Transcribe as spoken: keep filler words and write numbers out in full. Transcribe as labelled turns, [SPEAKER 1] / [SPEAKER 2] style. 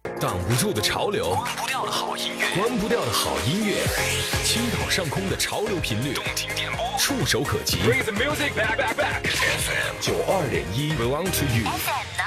[SPEAKER 1] 挡不住的潮流，
[SPEAKER 2] 关不掉的好音乐，
[SPEAKER 1] 关不掉的好音乐，青岛上空的潮流频率，
[SPEAKER 2] 动听点播，
[SPEAKER 1] 触手可及。
[SPEAKER 2] Bring the music back back back.
[SPEAKER 1] F M 九二点一 belong to you。
[SPEAKER 3] F M